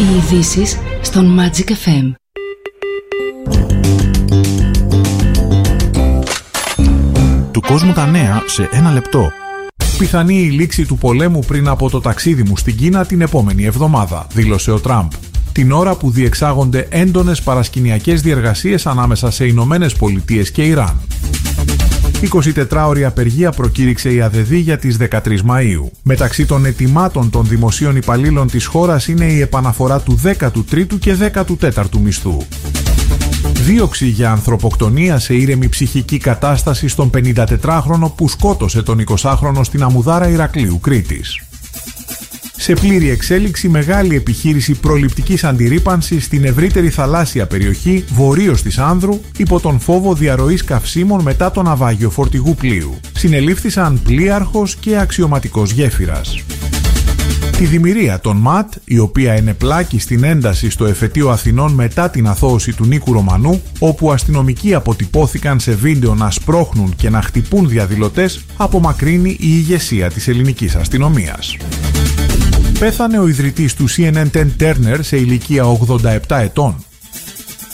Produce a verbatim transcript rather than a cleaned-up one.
Οι ειδήσεις στον Magic εφ εμ. Του κόσμου τα νέα σε ένα λεπτό. Πιθανή η λήξη του πολέμου πριν από το ταξίδι μου στην Κίνα την επόμενη εβδομάδα, δήλωσε ο Τραμπ. Την ώρα που διεξάγονται έντονες παρασκηνιακές διεργασίες ανάμεσα σε Ηνωμένες Πολιτείες και Ιράν. εικοσιτετράωρη απεργία προκήρυξε η ΑΔΕΔΗ για τις δεκατρείς Μαΐου. Μεταξύ των αιτημάτων των δημοσίων υπαλλήλων της χώρας είναι η επαναφορά του δέκατου τρίτου και δέκατου τέταρτου μισθού. Δίωξη για ανθρωποκτονία σε ήρεμη ψυχική κατάσταση στον πενηντατετράχρονο που σκότωσε τον εικοσάχρονο στην Αμμουδάρα Ηρακλείου Κρήτης. Σε πλήρη εξέλιξη μεγάλη επιχείρηση προληπτικής αντιρρύπανσης στην ευρύτερη θαλάσσια περιοχή βορείως της Άνδρου υπό τον φόβο διαρροής καυσίμων μετά το ναυάγιο φορτηγού πλοίου. Συνελήφθησαν πλοίαρχος και αξιωματικός γέφυρας. Τη δημιουργία των ΜΑΤ, η οποία ενεπλάκη στην ένταση στο εφετείο Αθηνών μετά την αθώωση του Νίκου Ρωμανού, όπου αστυνομικοί αποτυπώθηκαν σε βίντεο να σπρώχνουν και να χτυπούν διαδηλωτές, απομακρύνει η ηγεσία της ελληνικής αστυνομίας. Πέθανε ο ιδρυτής του σι εν εν Ted Turner σε ηλικία ογδόντα επτά ετών.